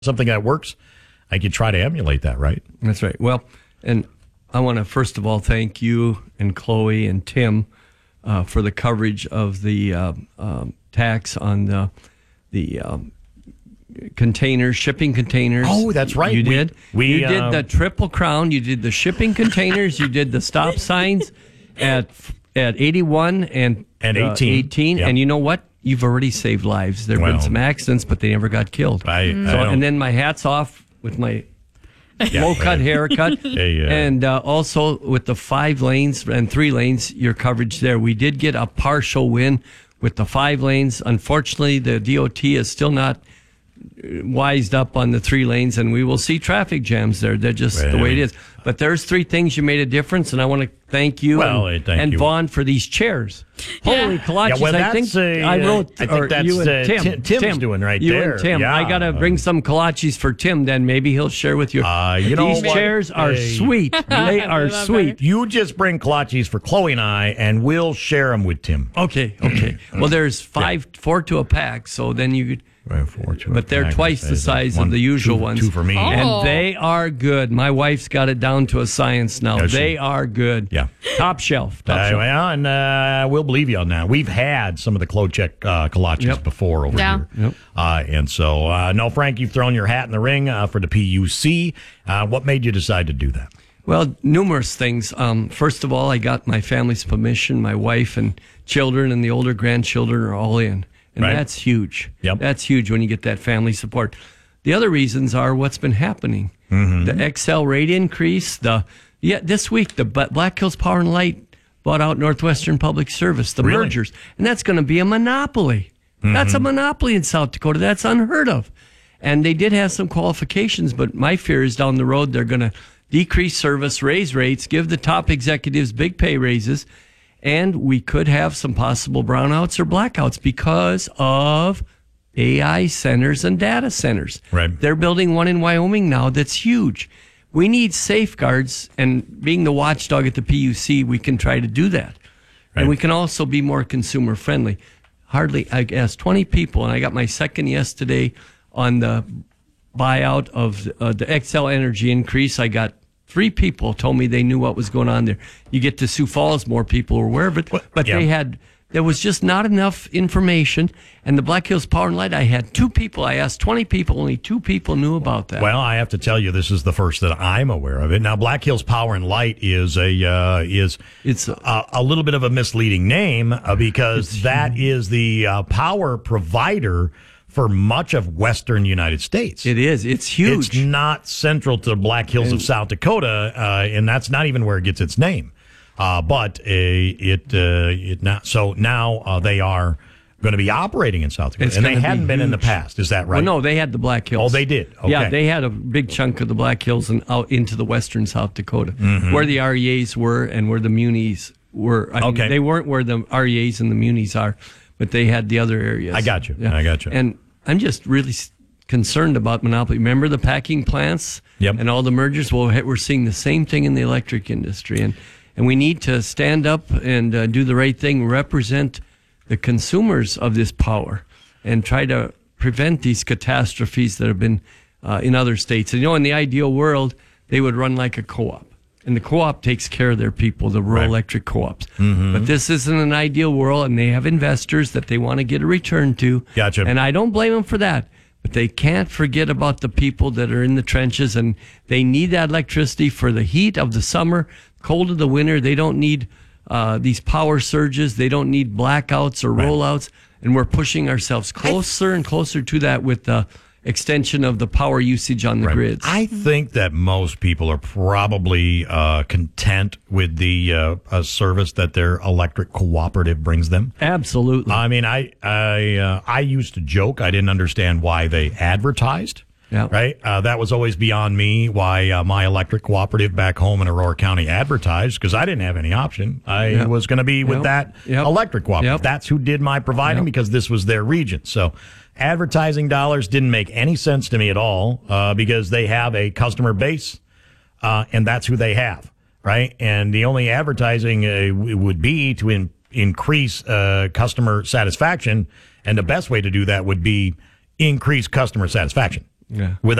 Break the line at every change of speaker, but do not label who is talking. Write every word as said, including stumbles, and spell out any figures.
something that works, I could try to emulate that, right?
That's right. Well, and I want to first of all thank you and Chloe and Tim uh, for the coverage of the uh, um, tax on the the um, containers, shipping containers.
Oh, that's right.
You
We-
did.
we,
you did
um,
the Triple Crown. You did the shipping containers. You did the stop signs at at eighty-one and
And
uh,
eighteen.
eighteen.
Yep.
And you know what? You've already saved lives. There have
Well,
been some accidents, but they never got killed.
I, I
So,
don't,
and then my hat's off with my
Yeah.
low cut haircut,
Hey, uh,
and uh, also with the five lanes and three lanes, your coverage there. We did get a partial win with the five lanes. Unfortunately, the D O T is still not wised up on the three lanes, and we will see traffic jams there. They're just
Well,
the way it is. But there's three things you made a difference, and I want to thank you
Well,
and,
uh, thank
and
you.
Vaughn for these chairs. Holy kolaches!
Yeah, well,
I think
that's, uh,
I wrote.
I think
or
that's,
you and
uh,
Tim.
Tim- Tim's
Tim.
doing right
you
there.
And Tim,
Yeah.
I got to bring some kolaches for Tim. Then maybe he'll share with you.
Uh, you know
these
what?
chairs are
Hey.
sweet. They are
love
sweet.
You just bring kolaches for Chloe and I, and we'll share them with Tim.
Okay, okay. Well, there's five, four to a pack, so then you could.
Well, four, two,
But they're
five,
twice the
six,
size
one,
of the usual
two-
ones.
Two for me.
Oh.
And they are good. My wife's got it down to a science now.
Does she?
They are good.
Yeah.
Top shelf. Top
Uh,
shelf.
well, and uh, we'll believe you on that. We've had some of the Klocheck uh, kolaches
Yep.
before over
Yeah.
here.
Yep.
Uh, and so, uh, no, Frank, you've thrown your hat in the ring uh, for the P U C. Uh, what made you decide to do that?
Well, numerous things. Um, first of all, I got my family's permission. My wife and children and the older grandchildren are all in. And
Right.
that's huge.
Yep.
That's huge when you get that family support. The other reasons are what's been happening.
Mm-hmm.
The X L rate increase. The yeah, this week, the B- Black Hills Power and Light bought out Northwestern Public Service, the
Really?
mergers. And that's going to be a monopoly. That's a
Mm-hmm.
monopoly in South Dakota. That's unheard of. And they did have some qualifications, but my fear is down the road they're going to decrease service, raise rates, give the top executives big pay raises, and we could have some possible brownouts or blackouts because of A I centers and data centers.
Right.
They're building one in Wyoming now that's huge. We need safeguards, and being the watchdog at the P U C, we can try to do that.
Right.
And we can also be more consumer friendly. Hardly, I guess, twenty people, and I got my second yes today on the buyout of uh, the X L Energy increase. I got three people told me they knew what was going on there. You get to Sioux Falls, more people were aware of it,
Well,
but
yeah.
they had, there was just not enough information. And the Black Hills Power and Light, I had two people. I asked twenty people, only two people knew about that.
Well, I have to tell you, this is the first that I'm aware of it. Now, Black Hills Power and Light is a uh, is
It's
a, a little bit of a misleading name uh, because that is the uh, power provider for much of Western United States.
It is. It's huge.
It's not central to the Black Hills of
And-
South Dakota, uh, and that's not even where it gets its name. Uh, but uh, it uh, it not so now uh, they are going to be operating in South Dakota,
It's
and they
gonna be
hadn't been in the
huge.
past. Is that right?
Well, no, they had the Black Hills.
Oh, they did?
Yeah,
Okay.
they had a big chunk of the Black Hills and out into the western South Dakota, where the R E As were and where the munis were. I mean,
Okay.
they weren't where the R E As and the munis are, but they had the other areas.
I got you. I got you.
And I'm just really s- concerned about monopoly. Remember the packing plants
Yep.
and all the mergers? Well, he- we're seeing the same thing in the electric industry, and and we need to stand up and uh, do the right thing, represent the consumers of this power, and try to prevent these catastrophes that have been uh, in other states. And you know, in the ideal world, they would run like a co-op. And the co-op takes care of their people, the rural
Right.
electric co-ops. But this isn't an ideal world, and they have investors that they want to get a return to.
Gotcha.
And I don't blame them for that. But they can't forget about the people that are in the trenches, and they need that electricity for the heat of the summer, cold of the winter. They don't need uh, these power surges. They don't need blackouts or
Right.
rollouts. And we're pushing ourselves closer and closer to that with the extension of the power usage on the
Right.
grids.
I think that most people are probably uh, content with the uh, uh, service that their electric cooperative brings them.
Absolutely.
I mean, I I uh, I used to joke I didn't understand why they advertised.
Yeah.
Right. Uh, that was always beyond me. Why uh, my electric cooperative back home in Aurora County advertised, because I didn't have any option. I
Yep.
was going to be with
Yep.
that
Yep.
electric cooperative.
Yep.
That's who did my providing
Yep.
because this was their region. So advertising dollars didn't make any sense to me at all uh, because they have a customer base uh, and that's who they have. Right. And the only advertising uh, w- would be to in, increase uh, customer satisfaction. And the best way to do that would be increase customer satisfaction.
Yeah.
With